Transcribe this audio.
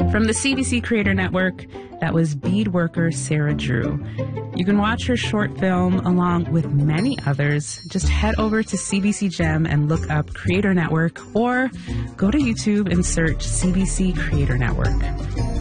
From the CBC Creator Network, that was bead worker Sarah Drew. You can watch her short film along with many others. Just head over to CBC Gem and look up Creator Network, or go to YouTube and search CBC Creator Network.